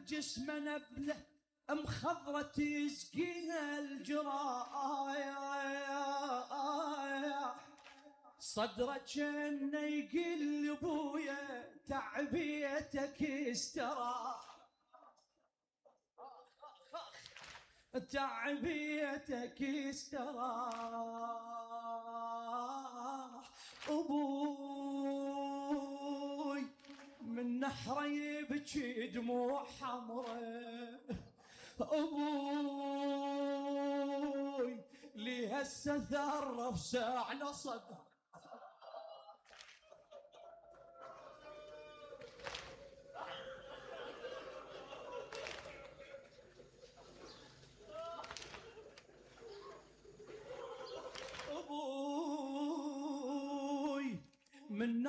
جسمه نبله مخضرة تسقيها الجراح، صدره جنه يقل ابويا تعبيتك استراح، تعبيتك استراح. ابوي من نحره يبكي دموع حمره، ابوي لي هسه ثرف ساعنا صدر. ابوي من